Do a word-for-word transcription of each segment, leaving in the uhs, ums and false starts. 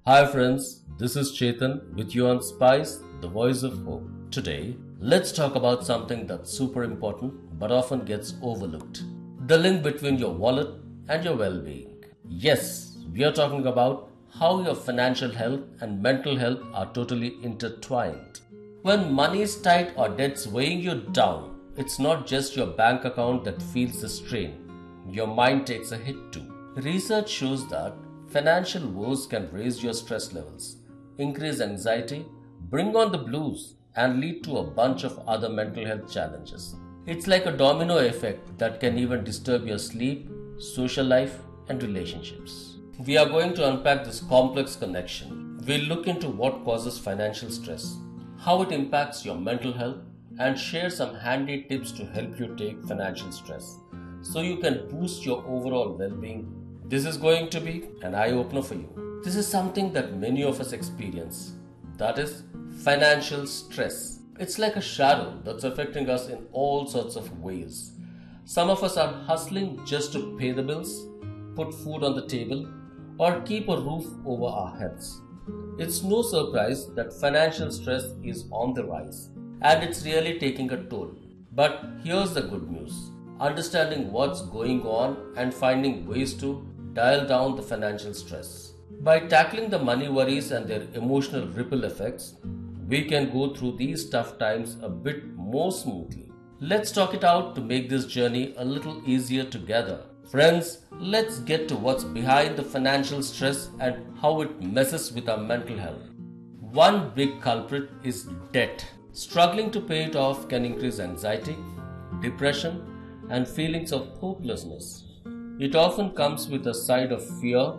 Hi friends, this is Chetan with you on Spice, the voice of hope. Today, let's talk about something that's super important but often gets overlooked. The link between your wallet and your well-being. Yes, we are talking about how your financial health and mental health are totally intertwined. When money is tight or debts weighing you down, it's not just your bank account that feels the strain. Your mind takes a hit too. Research shows that financial woes can raise your stress levels, increase anxiety, bring on the blues, and lead to a bunch of other mental health challenges. It's like a domino effect that can even disturb your sleep, social life, and relationships. We are going to unpack this complex connection. We'll look into what causes financial stress, how it impacts your mental health, and share some handy tips to help you take financial stress so you can boost your overall well-being. This is going to be an eye-opener for you. This is something that many of us experience, that is financial stress. It's like a shadow that's affecting us in all sorts of ways. Some of us are hustling just to pay the bills, put food on the table, or keep a roof over our heads. It's no surprise that financial stress is on the rise, and it's really taking a toll. But here's the good news. Understanding what's going on and finding ways to dial down the financial stress. By tackling the money worries and their emotional ripple effects, we can go through these tough times a bit more smoothly. Let's talk it out to make this journey a little easier together. Friends, let's get to what's behind the financial stress and how it messes with our mental health. One big culprit is debt. Struggling to pay it off can increase anxiety, depression, and feelings of hopelessness. It often comes with a side of fear,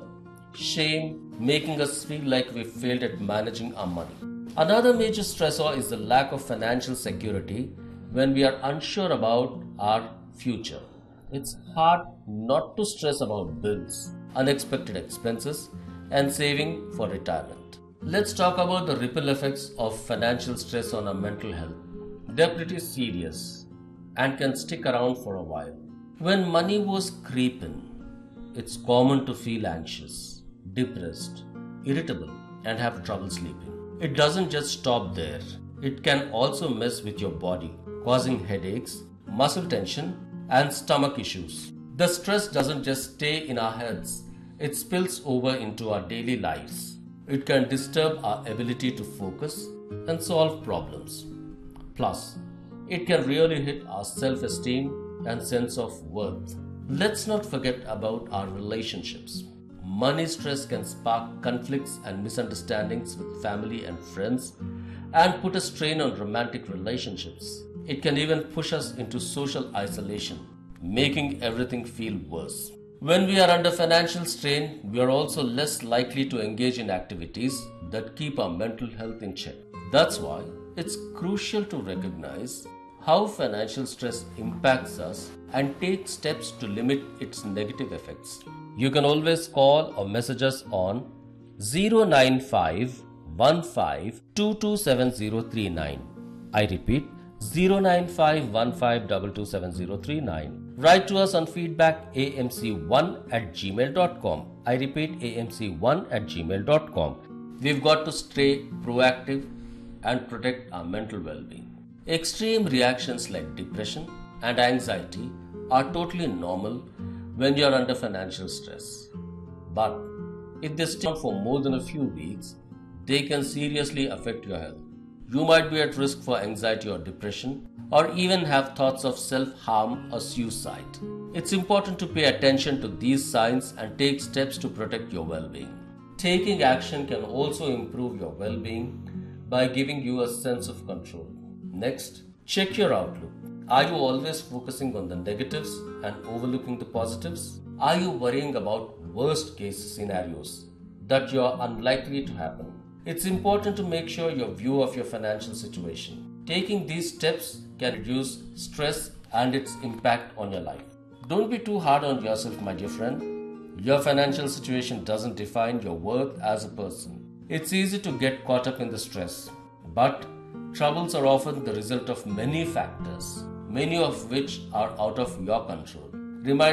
shame, making us feel like we failed at managing our money. Another major stressor is the lack of financial security when we are unsure about our future. It's hard not to stress about bills, unexpected expenses, and saving for retirement. Let's talk about the ripple effects of financial stress on our mental health. They're pretty serious and can stick around for a while. When money was creeping, it's common to feel anxious, depressed, irritable, and have trouble sleeping. It doesn't just stop there. It can also mess with your body, causing headaches, muscle tension, and stomach issues. The stress doesn't just stay in our heads, it spills over into our daily lives. It can disturb our ability to focus and solve problems. Plus, it can really hit our self-esteem and sense of worth. Let's not forget about our relationships. Money stress can spark conflicts and misunderstandings with family and friends and put a strain on romantic relationships. It can even push us into social isolation, making everything feel worse. When we are under financial strain, we are also less likely to engage in activities that keep our mental health in check. That's why it's crucial to recognize how financial stress impacts us and take steps to limit its negative effects. You can always call or message us on zero nine five one five two two seven zero three nine. I repeat, zero nine five one five two two seven zero three nine. Write to us on feedback a m c one at gmail dot com. I repeat, a m c one at gmail dot com. We've got to stay proactive and protect our mental well-being. Extreme reactions like depression and anxiety are totally normal when you are under financial stress. But if they stay on for more than a few weeks, they can seriously affect your health. You might be at risk for anxiety or depression, or even have thoughts of self-harm or suicide. It's important to pay attention to these signs and take steps to protect your well-being. Taking action can also improve your well-being by giving you a sense of control. Next, check your outlook. Are you always focusing on the negatives and overlooking the positives? Are you worrying about worst-case scenarios that you are unlikely to happen? It's important to make sure your view of your financial situation. Taking these steps can reduce stress and its impact on your life. Don't be too hard on yourself, my dear friend. Your financial situation doesn't define your worth as a person. It's easy to get caught up in the stress, but troubles are often the result of many factors, many of which are out of your control. Remind